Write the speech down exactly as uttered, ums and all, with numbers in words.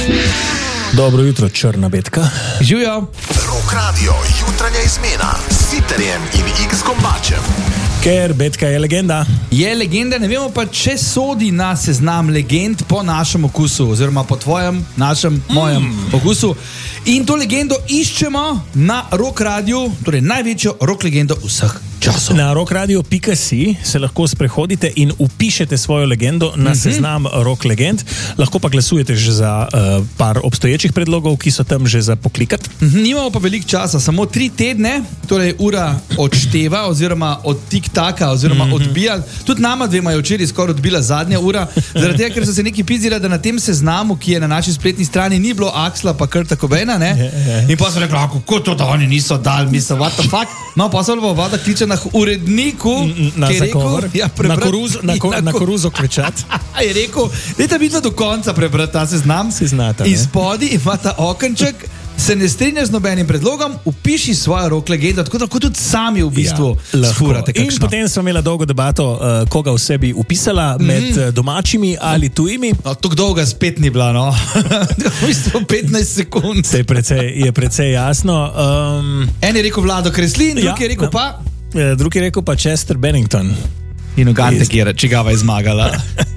Dobro jutro, črna betka. Živijo. Rock Radio, jutranja izmena s Siterjem in X Gombačem. Ker betka je legenda. Je legenda, ne vemo pa, če sodi na seznam legend po našem okusu, oziroma po tvojem, našem, mm. mojem okusu. In to legendo iščemo na Rock Radio, torej največjo rock legendo vseh časov. Na rockradio pika si se lahko sprehodite in upišete svojo legendo na mm-hmm. seznam rock legend. Lahko pa glasujete že za uh, par obstoječih predlogov, ki so tam že za poklikati. Mm-hmm. Nimamo pa veliko časa, samo tri tedne, torej ura odšteva oziroma od tik-taka oziroma mm-hmm. odbija. Tudi nama dvema je včeraj skoraj odbila zadnja ura, zaradi tega, ker so se neki pizdili, da na tem seznamu, ki je na naši spletni strani, ni bilo Aksla pa Kurta Cobaina, ne? In pa so rekli, kako to, da oni niso dali, mislim, what the fuck? No, pa so pa voda kliče na uredniku, na ki je rekel, ja, na koruzo, na, ko, na koruzo kričati. Je rekel, dajte vidno do konca prebrati ta seznam. Si znata, in spodaj ima ta okenček, se ne strinja z nobenim predlogom, upiši svojo rock legendo, tako da lahko tudi sami v bistvu ja, sfurate kakšno. In potem smo imeli dolgo debato, uh, koga vse bi upisala mm. med uh, domačimi ali tujimi. No, tako dolga spet ni bila, no. V bistvu petnajst sekund. Se je precej, je precej jasno. Um, en je rekel Vlado Kreslin, drugi ja, je rekel ja. pa... Drugi je rekel pa Chester Bennington. In Uganda, ki je čigava je zmagala.